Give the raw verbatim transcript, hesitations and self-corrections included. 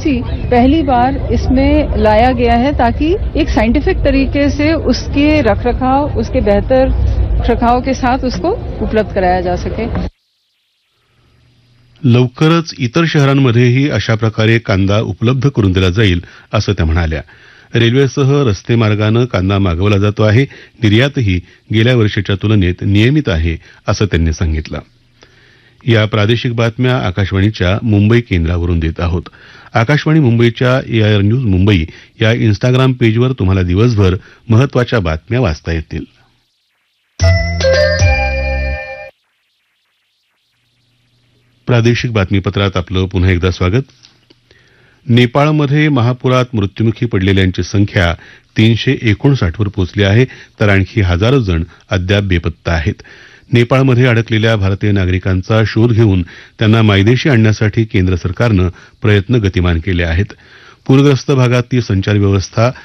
Policy पहली बार इसमें लाया गया है ताकि एक साइंटिफिक तरीके से उसके रखरखाव, उसके बेहतर रखरखाव के साथ उसको उपलब्ध कराया जा सके. लवकरच इतर शहरांमध्येही अशा प्रकारे कांदा उपलब्ध करून दिला जाईल असं त्या म्हणाल्या. रेल्वेसह रस्ते मार्गानं कांदा मागवला जातो आहे. निर्यातही गेल्या वर्षीच्या तुलनेत नियमित आहे असं त्यांनी सांगितलं. या प्रादेशिक बातम्या आकाशवाणीच्या मुंबई केंद्रावरून देत आहोत. आकाशवाणी मुंबईच्या एआयआर न्यूज मुंबई या इन्स्टाग्राम पेजवर तुम्हाला दिवसभर महत्वाच्या बातम्या वाचता येतील. प्रादेशिक बातमीपत्रात आपलं पुन्हा एकदा स्वागत. नेपाळमध्ये महापुरात मृत्युमुखी पडलेल्यांची संख्या तीनशे एकोणसाठ वर पोहोचली आहे, तर आणखी हजारो जण अद्याप बेपत्ता आहेत. नेपाळमध्ये अडकलेल्या भारतीय नागरिकांचा शोध घेऊन त्यांना मायदेशी आणण्यासाठी केंद्र सरकारनं प्रयत्न गतिमान केले आहेत. पूरग्रस्त भागातली संचार व्यवस्था